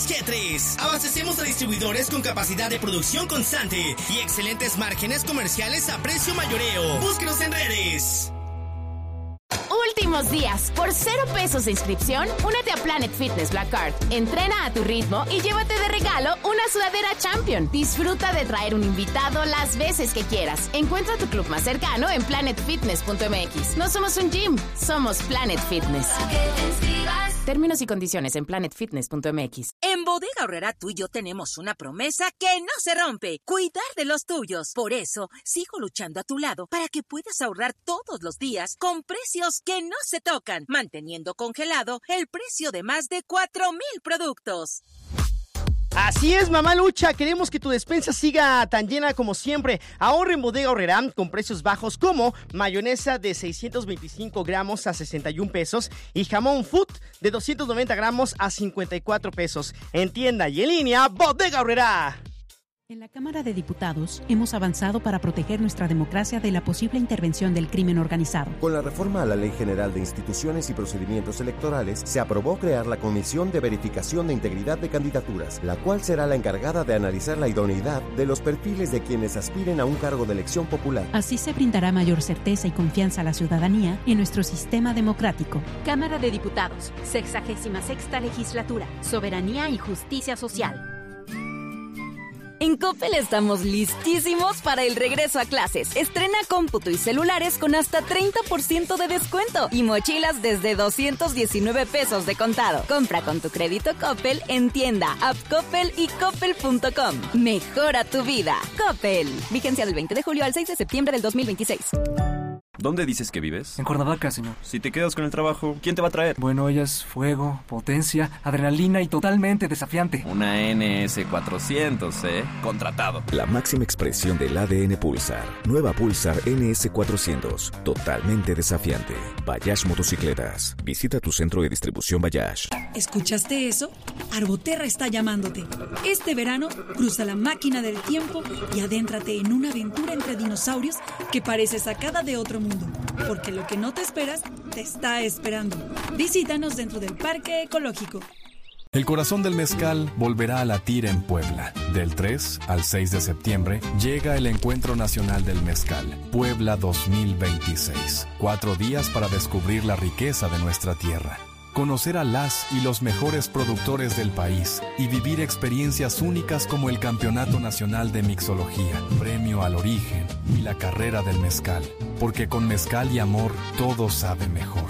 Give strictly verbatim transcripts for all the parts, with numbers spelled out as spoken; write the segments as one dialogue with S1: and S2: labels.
S1: G tres. Abastecemos a distribuidores con capacidad de producción constante y excelentes márgenes comerciales a precio mayoreo. Búsquenos en redes.
S2: Últimos días. Por cero pesos de inscripción, únete a Planet Fitness Black Card. Entrena a tu ritmo y llévate de regalo una sudadera Champion. Disfruta de traer un invitado las veces que quieras. Encuentra tu club más cercano en planet fitness punto m x. No somos un gym, somos Planet Fitness. Términos y condiciones en planet fitness punto m x.
S3: En Bodega Aurrerá tú y yo tenemos una promesa que no se rompe: cuidar de los tuyos. Por eso, sigo luchando a tu lado para que puedas ahorrar todos los días con precios que no se tocan, manteniendo congelado el precio de más de cuatro mil productos.
S4: Así es, mamá Lucha, queremos que tu despensa siga tan llena como siempre. Ahorra en Bodega Aurrerá con precios bajos como mayonesa de seiscientos veinticinco gramos a sesenta y un pesos y jamón Food de doscientos noventa gramos a cincuenta y cuatro pesos. En tienda y en línea, Bodega Aurrerá.
S5: En la Cámara de Diputados hemos avanzado para proteger nuestra democracia de la posible intervención del crimen organizado.
S6: Con la reforma a la Ley General de Instituciones y Procedimientos Electorales, se aprobó crear la Comisión de Verificación de Integridad de Candidaturas, la cual será la encargada de analizar la idoneidad de los perfiles de quienes aspiren a un cargo de elección popular.
S5: Así se brindará mayor certeza y confianza a la ciudadanía en nuestro sistema democrático.
S7: Cámara de Diputados, sexagésima sexta legislatura, soberanía y justicia social.
S8: En Coppel estamos listísimos para el regreso a clases. Estrena cómputo y celulares con hasta treinta por ciento de descuento y mochilas desde doscientos diecinueve pesos de contado. Compra con tu crédito Coppel en tienda, app Coppel y coppel punto com. Mejora tu vida. Coppel. Vigencia del veinte de julio al seis de septiembre del dos mil veintiséis.
S9: ¿Dónde dices que vives?
S10: En Cuernavaca, señor.
S9: Si te quedas con el trabajo, ¿quién te va a traer?
S10: Bueno, ella es fuego, potencia, adrenalina y totalmente desafiante.
S9: Una N S cuatrocientos, ¿eh? Contratado.
S11: La máxima expresión del A D N Pulsar. Nueva Pulsar N S cuatrocientos. Totalmente desafiante. Bayash Motocicletas. Visita tu centro de distribución Bayash.
S12: ¿Escuchaste eso? Arboterra está llamándote. Este verano, cruza la máquina del tiempo y adéntrate en una aventura entre dinosaurios que parece sacada de otro mundo. Porque lo que no te esperas, te está esperando. Visítanos dentro del Parque Ecológico.
S13: El corazón del mezcal volverá a latir en Puebla. Del tres al seis de septiembre llega el Encuentro Nacional del Mezcal, Puebla dos mil veintiséis. Cuatro días para descubrir la riqueza de nuestra tierra, conocer a las y los mejores productores del país y vivir experiencias únicas como el Campeonato Nacional de Mixología, Premio al Origen y la Carrera del Mezcal. Porque con mezcal y amor todo sabe mejor.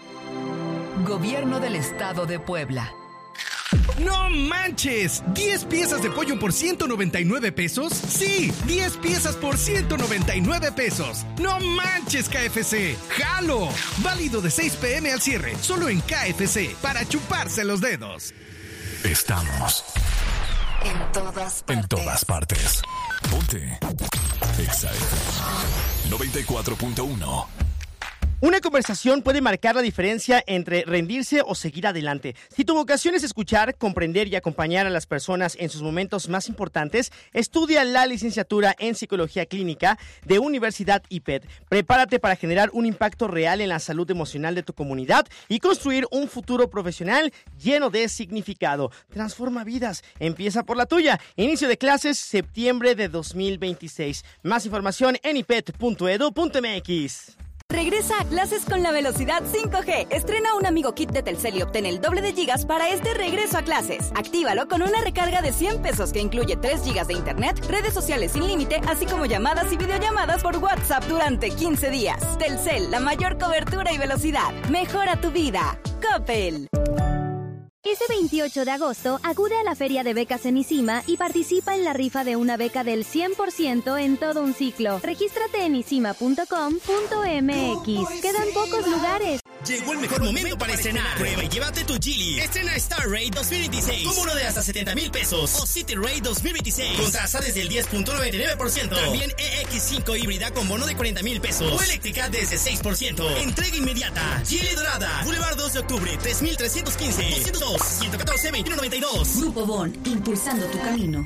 S14: Gobierno del Estado de Puebla.
S15: ¡No manches! ¿diez piezas de pollo por ciento noventa y nueve pesos? ¡Sí! ¡diez piezas por ciento noventa y nueve pesos! ¡No manches, K F C! ¡Jalo! Válido de seis pe eme al cierre, solo en K F C, para chuparse los dedos.
S11: Estamos
S14: en todas partes.
S11: En todas partes. Ponte Exa F M noventa y cuatro punto uno.
S4: Una conversación puede marcar la diferencia entre rendirse o seguir adelante. Si tu vocación es escuchar, comprender y acompañar a las personas en sus momentos más importantes, estudia la licenciatura en Psicología Clínica de Universidad I P E D. Prepárate para generar un impacto real en la salud emocional de tu comunidad y construir un futuro profesional lleno de significado. Transforma vidas. Empieza por la tuya. Inicio de clases septiembre de dos mil veintiséis. Más información en i p e d punto e d u punto m x.
S8: Regresa a clases con la velocidad cinco G. Estrena un amigo kit de Telcel y obtén el doble de gigas para este regreso a clases. Actívalo con una recarga de cien pesos que incluye tres gigas de internet, redes sociales sin límite, así como llamadas y videollamadas por WhatsApp durante quince días. Telcel, la mayor cobertura y velocidad. Mejora tu vida. Coppel.
S16: Este veintiocho de agosto, acude a la Feria de Becas en ICIMA y participa en la rifa de una beca del cien por ciento en todo un ciclo. Regístrate en icima punto com punto m x. Quedan pocos lugares.
S1: Llegó el mejor momento para estrenar. Prueba y llévate tu Geely. Estrena Star Raid dos mil veintiséis. Con bono de hasta setenta mil pesos. O City Raid dos mil veintiséis. Con tasa desde el diez punto noventa y nueve por ciento. También E X cinco híbrida con bono de cuarenta mil pesos. O eléctrica desde seis por ciento. Entrega inmediata. Geely Dorada. Boulevard dos de octubre. tres mil trescientos quince. doscientos dos. ciento catorce. veintiuno noventa y dos.
S14: Grupo Bon. Impulsando tu camino.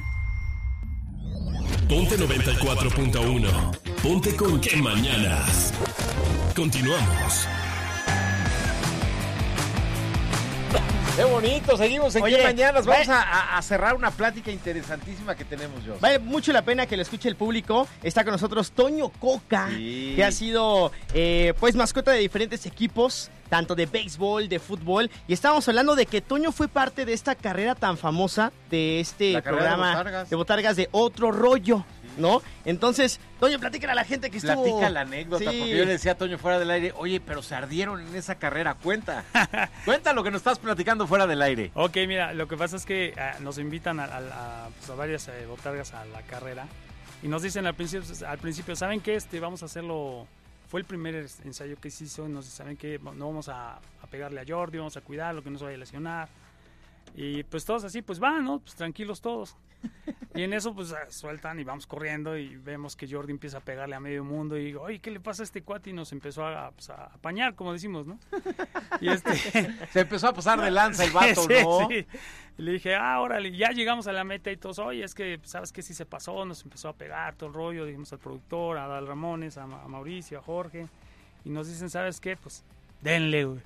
S17: Ponte noventa y cuatro punto uno. Ponte con Qué Mañanas. Continuamos.
S18: Qué bonito, seguimos en
S4: Oye,
S18: Qué Mañanas. Vamos
S4: vale,
S18: a, a cerrar una plática interesantísima que tenemos, yo.
S4: Vale mucho la pena que lo escuche el público. Está con nosotros Toño Coca,
S18: Sí.
S4: que ha sido eh, pues mascota de diferentes equipos, tanto de béisbol, de fútbol. Y estábamos hablando de que Toño fue parte de esta carrera tan famosa de este
S18: La carrera de
S4: programa
S18: botargas.
S4: de botargas de Otro Rollo, ¿no? Entonces, Toño, platícale a la gente que estuvo...
S18: Platica la anécdota,
S4: Sí.
S18: porque yo le decía a Toño fuera del aire, oye, pero se ardieron en esa carrera, cuenta. Cuenta lo que nos estás platicando fuera del aire.
S19: Ok, mira, lo que pasa es que uh, nos invitan a, a, a, pues a varias eh, botargas a la carrera y nos dicen al principio, al principio ¿saben qué? Este, vamos a hacerlo... Fue el primer ensayo que se hizo, nos dicen, ¿saben qué? No vamos a, a pegarle a Jordi, vamos a cuidarlo, que no se vaya a lesionar. Y pues todos así, pues van, ¿no? Pues tranquilos todos. Y en eso pues sueltan y vamos corriendo y vemos que Jordi empieza a pegarle a medio mundo y digo, oye, ¿qué le pasa a este cuate? Y nos empezó a, pues, a apañar, como decimos, ¿no? Y este...
S18: Se empezó a pasar de lanza el vato,
S19: sí,
S18: ¿no?
S19: Sí. Y le dije, ah, órale, ya llegamos a la meta y todos, oye, es que, ¿sabes qué? Sí se pasó, nos empezó a pegar todo el rollo, dijimos al productor, a Adal Ramones, a, Ma- a Mauricio, a Jorge, y nos dicen, ¿sabes qué? Pues, denle, güey.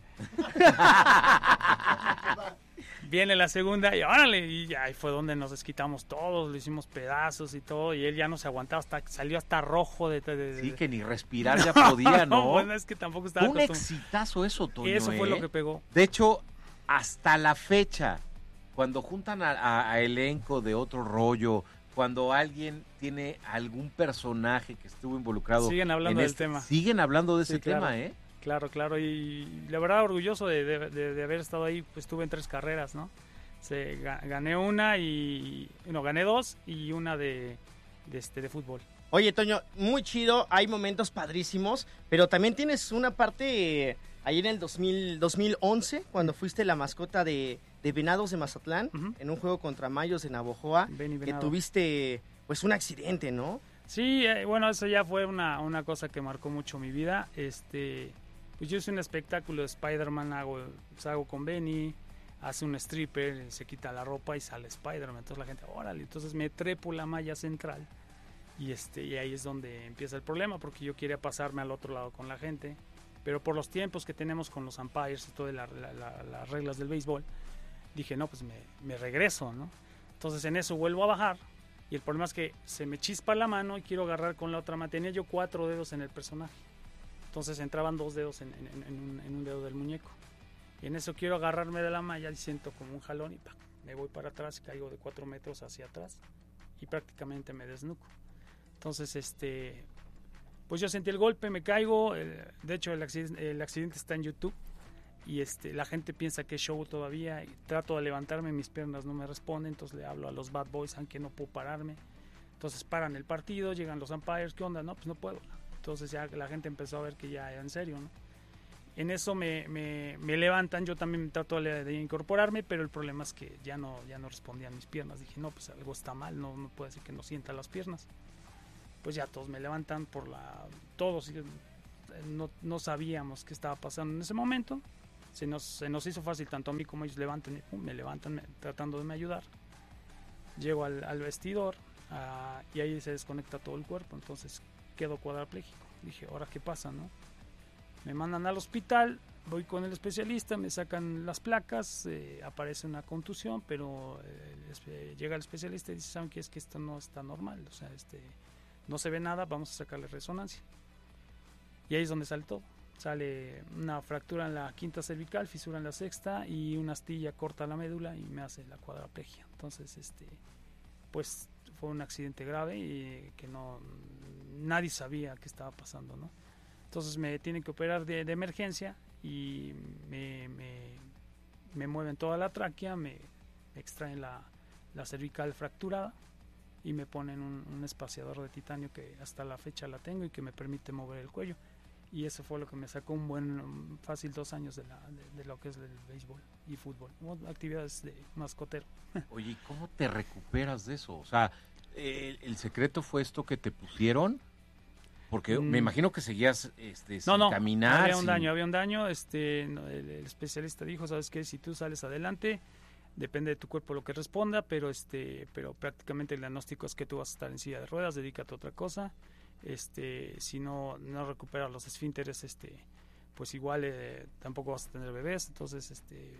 S19: Viene la segunda y órale, y ahí fue donde nos desquitamos todos, le hicimos pedazos y todo, y él ya no se aguantaba, hasta salió hasta rojo de... de, de
S18: Sí, que ni respirar ya podía, ¿no?
S19: No, bueno, es que tampoco estaba
S18: Un
S19: acostum-
S18: exitazo eso, Toño,
S19: Eso fue
S18: ¿eh?
S19: lo que pegó.
S18: De hecho, hasta la fecha, cuando juntan a, a- a elenco de Otro Rollo, cuando alguien tiene algún personaje que estuvo involucrado...
S19: Siguen hablando
S18: en
S19: del
S18: este-
S19: tema.
S18: Siguen hablando de
S19: Sí,
S18: ese
S19: claro.
S18: tema, ¿eh?
S19: Claro, claro, y la verdad orgulloso de, de, de- de haber estado ahí, pues estuve en tres carreras, ¿no? Se, ga- gané una y... No, gané dos y una de, de, este, de fútbol.
S4: Oye, Toño, muy chido, hay momentos padrísimos, pero también tienes una parte eh, ahí en el dos mil, dos mil once, cuando fuiste la mascota de, de Venados de Mazatlán, uh-huh. en un juego contra Mayos de Navojoa, que tuviste pues un accidente, ¿no?
S19: Sí, eh, bueno, eso ya fue una, una cosa que marcó mucho mi vida. Este, pues yo hice un espectáculo de Spider-Man, hago, pues hago con Benny, hace un stripper, se quita la ropa y sale Spider-Man. Entonces la gente, órale, entonces me trepo la malla central. Y, este, y ahí es donde empieza el problema, porque yo quería pasarme al otro lado con la gente. Pero por los tiempos que tenemos con los umpires y todas la, la, la, las reglas del béisbol, dije, no, pues me, me regreso, ¿no? Entonces en eso vuelvo a bajar. Y el problema es que se me chispa la mano y quiero agarrar con la otra mano. Tenía yo cuatro dedos en el personaje. Entonces entraban dos dedos en, en, en, un, en un dedo del muñeco. Y en eso quiero agarrarme de la malla y siento como un jalón y ¡pac! Me voy para atrás y caigo de cuatro metros hacia atrás. Y prácticamente me desnuco. Entonces, este, pues yo sentí el golpe, me caigo. El, de hecho, el accidente, el accidente está en YouTube. Y este, la gente piensa que es show todavía y trato de levantarme, mis piernas no me responden, entonces le hablo a los bad boys, aunque no puedo pararme. Entonces paran el partido, llegan los umpires, ¿qué onda? No, pues no puedo. Entonces ya la gente empezó a ver que ya era en serio, ¿no? En eso me, me, me levantan, yo también trato de, de incorporarme, pero el problema es que ya no, ya no respondían mis piernas. Dije, no, pues algo está mal, no, no puede ser que no sienta las piernas. Pues ya todos me levantan por la... Todos no, no sabíamos qué estaba pasando en ese momento. Se nos, se nos hizo fácil, tanto a mí como ellos levantan, uh, me levantan me, tratando de me ayudar. Llego al, al vestidor uh, y ahí se desconecta todo el cuerpo, entonces quedo cuadrapléjico. Dije, ¿ahora qué pasa, no? Me mandan al hospital, voy con el especialista, me sacan las placas, eh, aparece una contusión, pero eh, llega el especialista y dice, ¿saben qué? Es que esto no está normal, o sea, este, no se ve nada, vamos a sacarle resonancia. Y ahí es donde sale todo. Sale una fractura en la quinta cervical, fisura en la sexta y una astilla corta la médula y me hace la cuadraplegia. Entonces, este, pues fue un accidente grave y que no nadie sabía qué estaba pasando, ¿no? Entonces me tienen que operar de, de emergencia y me, me, me mueven toda la tráquea, me, me extraen la, la cervical fracturada y me ponen un, un espaciador de titanio que hasta la fecha la tengo y que me permite mover el cuello. Y eso fue lo que me sacó un buen, fácil dos años de, la, de, de lo que es el béisbol y fútbol, actividades de mascotero.
S18: Oye, ¿cómo te recuperas de eso? O sea, ¿el, el secreto fue esto que te pusieron? Porque mm. me imagino que seguías este,
S19: no,
S18: sin
S19: no,
S18: caminar.
S19: había un
S18: sin...
S19: daño, había un daño. Este, el, el especialista dijo, ¿sabes qué? Si tú sales adelante, depende de tu cuerpo lo que responda, pero este, pero prácticamente el diagnóstico es que tú vas a estar en silla de ruedas, dedícate a otra cosa. Este, si no, no recuperas los esfínteres, este, pues igual eh, tampoco vas a tener bebés. Entonces, este,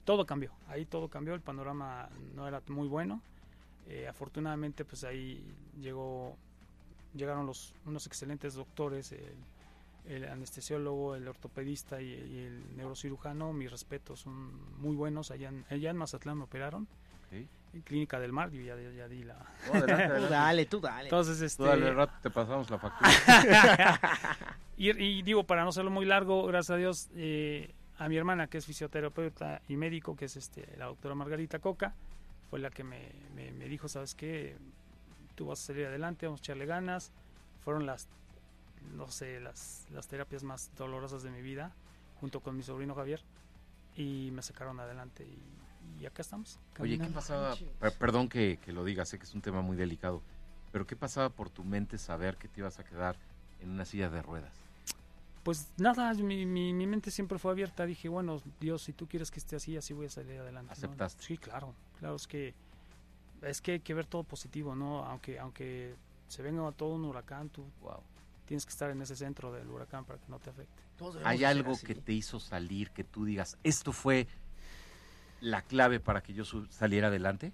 S19: todo cambió, ahí todo cambió, el panorama no era muy bueno. Eh, afortunadamente, pues ahí llegó, llegaron los unos excelentes doctores, el, el anestesiólogo, el ortopedista y, y el neurocirujano. Mis respetos, son muy buenos. Allá en, allá en Mazatlán me operaron, okay. En Clínica del Mar, yo ya, ya, ya di la...
S4: Oh, adelante, adelante. Tú dale, tú dale.
S19: Entonces, este...
S18: Tú dale, al rato te pasamos la factura.
S19: y, y digo, para no hacerlo muy largo, gracias a Dios, eh, a mi hermana, que es fisioterapeuta y médico, que es este la doctora Margarita Coca, fue la que me, me, me dijo, ¿sabes qué? Tú vas a salir adelante, vamos a echarle ganas. Fueron las, no sé, las, las terapias más dolorosas de mi vida, junto con mi sobrino Javier, y me sacaron adelante y, y acá estamos.
S18: Oye, ¿qué pasaba? Per- perdón que, que lo diga, sé que es un tema muy delicado, pero ¿qué pasaba por tu mente saber que te ibas a quedar en una silla de ruedas?
S19: Pues nada, mi, mi, mi mente siempre fue abierta. Dije, bueno, Dios, si tú quieres que esté así, así voy a salir adelante.
S18: ¿Aceptaste?
S19: ¿No? Sí, claro. Claro, es que es que hay que ver todo positivo, ¿no? Aunque aunque se venga todo un huracán, tú wow, tienes que estar en ese centro del huracán para que no te afecte.
S18: ¿Hay algo que te hizo salir, que tú digas, esto fue la clave para que yo su- saliera adelante?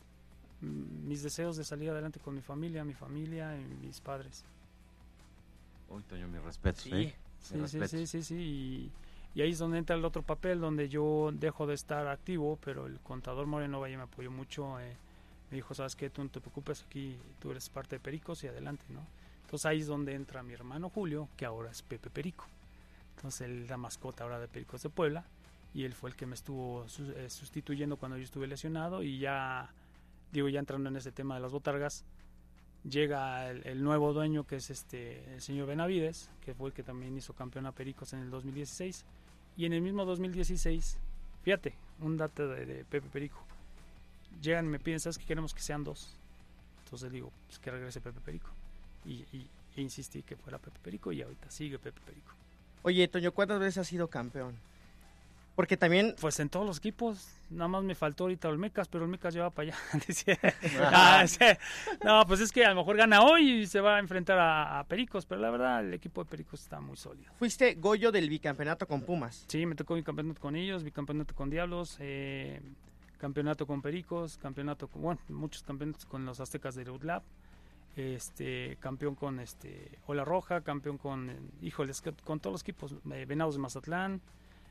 S19: Mis deseos de salir adelante con mi familia, mi familia y mis padres.
S18: Uy, Toño, mi respeto,
S19: sí.
S18: ¿eh?
S19: Sí, sí, sí, sí, sí, y, y ahí es donde entra el otro papel, donde yo dejo de estar activo, pero el contador Moreno Valle me apoyó mucho, eh, me dijo, ¿sabes qué? Tú no te preocupes, aquí tú eres parte de Pericos y adelante, ¿no? Entonces ahí es donde entra mi hermano Julio, que ahora es Pepe Perico. Entonces él es la mascota ahora de Pericos de Puebla, y él fue el que me estuvo su, eh, sustituyendo cuando yo estuve lesionado, y ya, digo, ya entrando en ese tema de las botargas, llega el, el nuevo dueño, que es este el señor Benavides, que fue el que también hizo campeón a Pericos en el dos mil dieciséis, y en el mismo dos mil dieciséis, fíjate, un dato de, de Pepe Perico, llegan y me piden, ¿sabes qué? Queremos que sean dos. Entonces digo, pues que regrese Pepe Perico, y, y e insistí que fuera Pepe Perico, y ahorita sigue Pepe Perico.
S4: Oye, Toño, ¿cuántas veces has sido campeón? Porque también...
S19: Pues en todos los equipos, nada más me faltó ahorita Olmecas, pero Olmecas ya va para allá. No, pues es que a lo mejor gana hoy y se va a enfrentar a, a Pericos, pero la verdad el equipo de Pericos está muy sólido.
S4: Fuiste Goyo del bicampeonato con Pumas.
S19: Sí, me tocó bicampeonato con ellos, bicampeonato con Diablos, eh, campeonato con Pericos, campeonato con, bueno, muchos campeonatos con los Aztecas de Utlap, este, campeón con este Ola Roja, campeón con, eh, híjoles, con todos los equipos, eh, Venados de Mazatlán,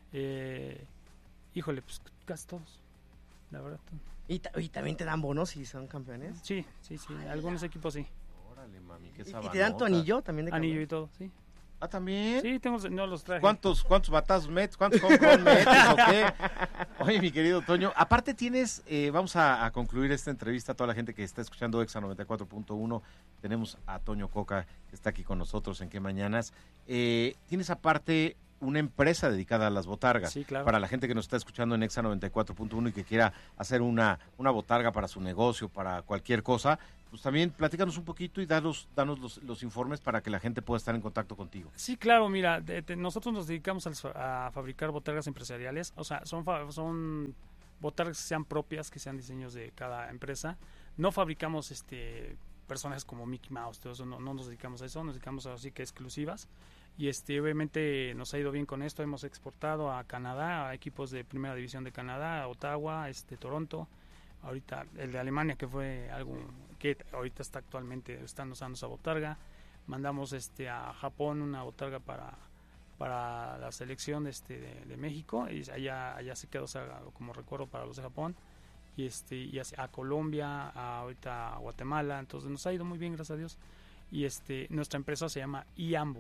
S19: Eh, híjole, pues casi todos, la verdad.
S4: ¿Y, ta- y también te dan bonos si son campeones?
S19: Sí, sí, sí, Ay, algunos la... equipos sí.
S18: Órale, mami, qué
S4: ¿Y, ¿Y te dan tu anillo también de campeón?
S19: Anillo y todo, sí.
S18: Ah, ¿también?
S19: Sí, tengo, no los traje.
S18: ¿Cuántos, cuántos batazos metes? ¿Cuántos home run metes o qué? Oye, mi querido Toño, aparte tienes, eh, vamos a, a concluir esta entrevista a toda la gente que está escuchando Exa noventa y cuatro punto uno. Tenemos a Toño Coca, que está aquí con nosotros en Qué Mañanas. Eh, tienes aparte una empresa dedicada a las botargas.
S19: Sí, claro.
S18: Para la gente que nos está escuchando en Exa noventa y cuatro punto uno y que quiera hacer una, una botarga para su negocio, para cualquier cosa, pues también platícanos un poquito y danos, danos los, los informes para que la gente pueda estar en contacto contigo.
S19: Sí, claro, mira, de, de, nosotros nos dedicamos a, a fabricar botargas empresariales, o sea, son, son botargas que sean propias, que sean diseños de cada empresa. No fabricamos este personajes como Mickey Mouse, todo eso, no, no nos dedicamos a eso, nos dedicamos a así que exclusivas. Y este obviamente nos ha ido bien con esto, hemos exportado a Canadá, a equipos de primera división de Canadá, a Ottawa, este Toronto, ahorita el de Alemania, que fue algo que ahorita está actualmente, están usando esa botarga. Mandamos este a Japón una botarga para para la selección este de, de México, y allá allá se quedó, o sea, como recuerdo para los de Japón, y este y a Colombia, a, ahorita a Guatemala. Entonces nos ha ido muy bien, gracias a Dios. Y este nuestra empresa se llama Iambo.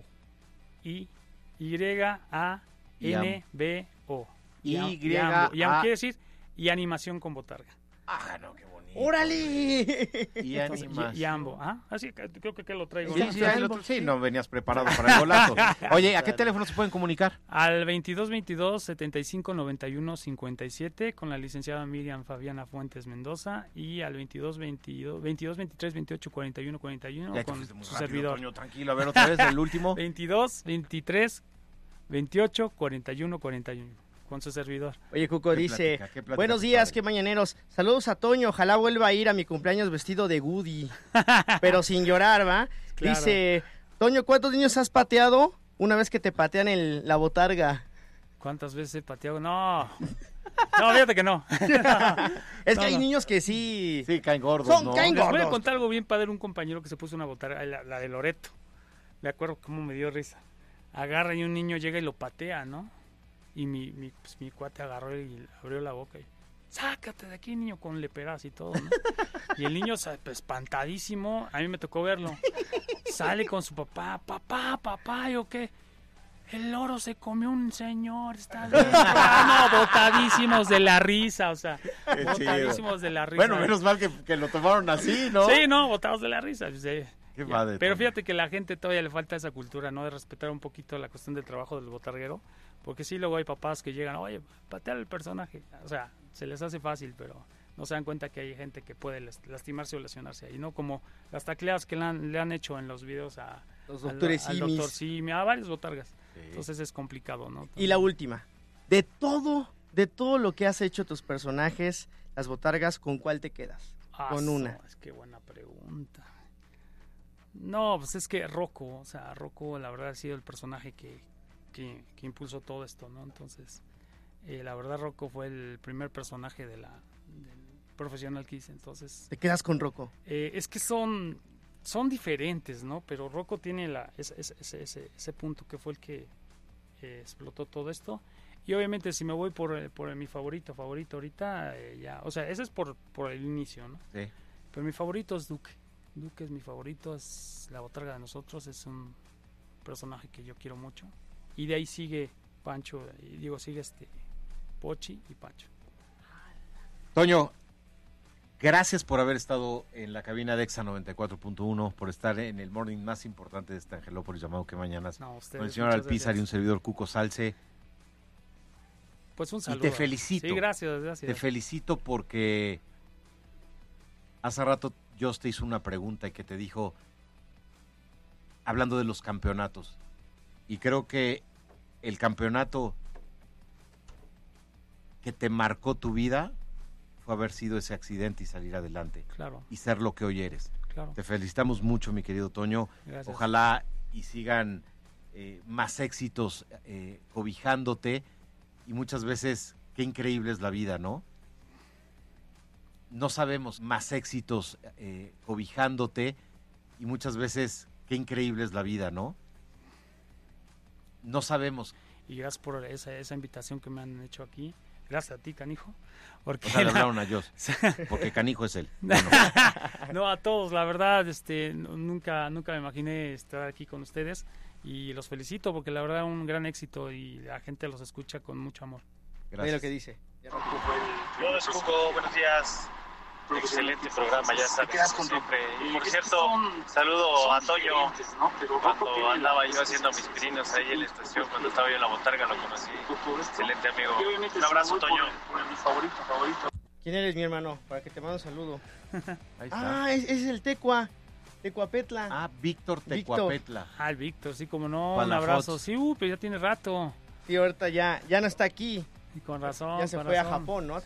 S19: I Y A N B O.
S18: Y
S19: Iambo. Iambo quiere decir y animación con botarga.
S18: Ah, no, qué bonito.
S4: ¡Órale!
S18: Y animación.
S19: Iambo, ¿ah? Así que creo que, que lo traigo.
S18: Sí, sí, el otro, sí, no venías preparado para el golazo. Oye, ¿a qué teléfono se pueden comunicar?
S19: Al veintidós veintidós setenta y cinco noventa y uno cincuenta y siete con la licenciada Miriam Fabiana Fuentes Mendoza, y al veintidós veintidós veintidós veintitrés veintiocho cuarenta y uno cuarenta y uno
S18: ya
S19: con
S18: muy
S19: su
S18: rápido,
S19: servidor.
S18: Toño, tranquilo, a ver otra vez el último.
S19: veintidós veintitrés veintiocho cuarenta y uno cuarenta y uno con su servidor.
S4: Oye, Cuco dice,
S18: plática, qué plática,
S4: buenos días, qué mañaneros. Saludos a Toño, ojalá vuelva a ir a mi cumpleaños vestido de Woody, pero sin llorar, ¿va?
S19: Claro.
S4: Dice, Toño, ¿cuántos niños has pateado una vez que te patean en la botarga?
S19: ¿Cuántas veces he pateado? No, No, fíjate que no.
S4: Es
S19: No,
S4: que hay
S19: no.
S4: niños que sí...
S18: Sí, caen gordos,
S4: Son,
S18: ¿no?
S4: caen
S19: Les voy a
S4: gordos.
S19: contar algo bien padre. Un compañero que se puso una botarga, la, la de Loreto. Me acuerdo cómo me dio risa. Agarra y un niño llega y lo patea, ¿no? Y mi, mi, pues, mi cuate agarró y abrió la boca y... Sácate de aquí, niño, con leperas y todo, ¿no? Y el niño, pues, espantadísimo, a mí me tocó verlo. Sale con su papá, papá, papá, ¿yo qué? El loro se comió un señor, está bien. Ah, no, botadísimos de la risa, o sea,
S18: Qué
S19: botadísimos
S18: chido.
S19: de la risa.
S18: Bueno, menos mal que, que lo tomaron así, ¿no?
S19: Sí, no, botados de la risa. Sí.
S18: Qué padre.
S19: Pero
S18: Toño.
S19: fíjate que la gente todavía le falta esa cultura, ¿no? De respetar un poquito la cuestión del trabajo del botarguero. Porque sí, luego hay papás que llegan, oye, patear el personaje. O sea, se les hace fácil, pero no se dan cuenta que hay gente que puede lastimarse o lesionarse ahí, ¿no? Como las tacleadas que le han, le han hecho en los videos a...
S4: Los
S19: al-
S4: doctores
S19: al,
S4: Simis.
S19: doctor Simi, a varios botargas. Sí. Entonces es complicado, ¿no?
S4: Y la última. De todo, de todo lo que has hecho tus personajes, las botargas, ¿con cuál te quedas?
S19: Ah,
S4: Con una.
S19: Es que buena pregunta. No, pues es que Rocco, o sea, Rocco la verdad ha sido el personaje que, que, que impulsó todo esto, ¿no? Entonces, eh, la verdad Rocco fue el primer personaje de la del profesional que hice, entonces...
S4: ¿Te quedas con Rocco?
S19: Eh, es que son, son diferentes, ¿no? Pero Rocco tiene la, ese, ese, ese, ese punto que fue el que eh, explotó todo esto. Y obviamente si me voy por, por mi favorito, favorito ahorita, eh, ya, o sea, ese es por, por el inicio, ¿no?
S18: Sí.
S19: Pero mi favorito es Duque. Duque es mi favorito, es la botarga de nosotros, es un personaje que yo quiero mucho. Y de ahí sigue Pancho, y digo, sigue este Pochi y Pancho.
S18: Toño, gracias por haber estado en la cabina de Exa noventa y cuatro punto uno, por estar en el morning más importante de este Angelópolis llamado Que Mañanas,
S19: No, ustedes,
S18: con el señor
S19: muchas
S18: Alpizar y
S19: gracias.
S18: un servidor Cuco Salce.
S19: Pues un
S18: Y
S19: saludo.
S18: te felicito.
S19: Sí, gracias, gracias.
S18: Te felicito porque hace rato Jos te hizo una pregunta y que te dijo, hablando de los campeonatos, y creo que el campeonato que te marcó tu vida fue haber sido ese accidente y salir adelante.
S19: Claro.
S18: Y ser lo que hoy eres.
S19: Claro.
S18: Te felicitamos mucho, mi querido Toño.
S19: Gracias.
S18: Ojalá y sigan eh, más éxitos eh, cobijándote. Y muchas veces, qué increíble es la vida, ¿no? No sabemos más éxitos eh, cobijándote. Y muchas veces, qué increíble es la vida, ¿no? No sabemos.
S19: Y gracias por esa, esa invitación que me han hecho aquí. Gracias a ti, canijo. Porque
S18: O sea, le
S19: la-
S18: hablaron a Jos, porque canijo es él. Bueno.
S19: No, a todos, la verdad, este, n- nunca, nunca me imaginé estar aquí con ustedes y los felicito porque la verdad un gran éxito y la gente los escucha con mucho amor.
S4: Ve lo que dice.
S20: Hola, Cuco, buenos días. Excelente programa, ya sabes, como siempre. Y por cierto, saludo a Toño. Cuando andaba yo haciendo mis pininos ahí en la estación, cuando estaba yo en la botarga, lo conocí. Excelente amigo. Un abrazo, Toño.
S4: ¿Quién eres, mi hermano? Para que te mande un saludo.
S18: Ahí está.
S4: Ah, es, es el Tecua. Tecuapetla.
S18: Ah, Víctor
S4: Víctor.
S18: Tecuapetla.
S19: Ah, el Víctor, sí, como no, un
S18: Palafox.
S19: abrazo. Sí, uh, pero ya tiene rato.
S4: Sí, ahorita ya, ya no está aquí.
S19: Y con razón,
S4: Ya se
S19: con
S4: fue a
S19: razón.
S4: Japón, ¿no? A